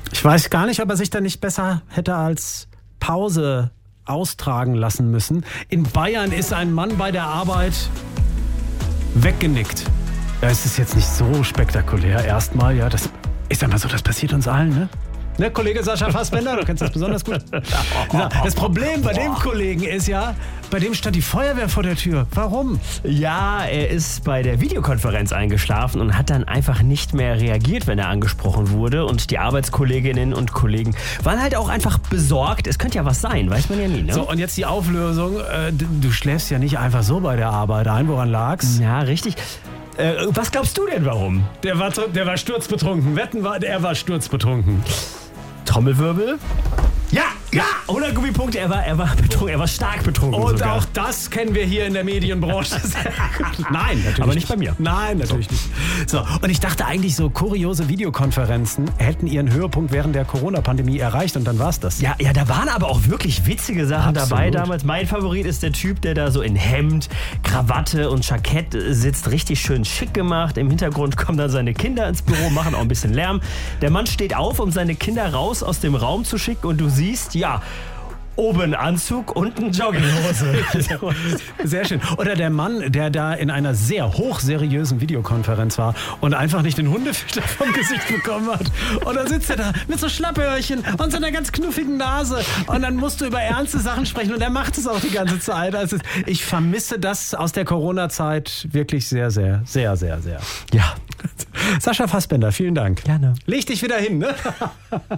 Ich weiß gar nicht, ob er sich da nicht besser hätte als Pause austragen lassen müssen. In Bayern ist ein Mann bei der Arbeit weggenickt. Ja, es ist jetzt nicht so spektakulär erstmal. Ja, das ist einmal so, das passiert uns allen, ne? Ne, Kollege Sascha Fassbender, du kennst das besonders gut. Das Problem bei dem Kollegen ist ja, bei dem stand die Feuerwehr vor der Tür. Warum? Ja, er ist bei der Videokonferenz eingeschlafen und hat dann einfach nicht mehr reagiert, wenn er angesprochen wurde. Und die Arbeitskolleginnen und Kollegen waren halt auch einfach besorgt. Es könnte ja was sein, weiß man ja nie, ne? So, und jetzt die Auflösung. Du schläfst ja nicht einfach so bei der Arbeit ein. Woran lag's? Ja, richtig. Was glaubst du denn, warum? Der war sturzbetrunken. Wetten, er war sturzbetrunken. Trommelwirbel? Ja, 100 Gummipunkte, er war betrunken, er war stark betrunken. Und sogar. auch das kennen wir hier in der Medienbranche. Nein, natürlich aber nicht bei mir. Nein, natürlich nicht. So, und ich dachte eigentlich, so kuriose Videokonferenzen hätten ihren Höhepunkt während der Corona-Pandemie erreicht und dann war's das. Ja, da waren aber auch wirklich witzige Sachen dabei Absolut. damals. Mein Favorit ist der Typ, der da so in Hemd, Krawatte und Jackett sitzt, richtig schön schick gemacht. Im Hintergrund kommen dann seine Kinder ins Büro, machen auch ein bisschen Lärm. Der Mann steht auf, um seine Kinder raus aus dem Raum zu schicken und du siehst, ja, oben Anzug, unten Jogginghose. Sehr schön. Oder der Mann, der da in einer sehr hochseriösen Videokonferenz war und einfach nicht den Hundefilter vom Gesicht bekommen hat. Und dann sitzt er da mit so Schlapphörchen und so einer ganz knuffigen Nase. Und dann musst du über ernste Sachen sprechen und er macht es auch die ganze Zeit. Also ich vermisse das aus der Corona-Zeit wirklich sehr, sehr, sehr, sehr, sehr. Ja. Sascha Fassbender, vielen Dank. Gerne. Leg dich wieder hin, ne?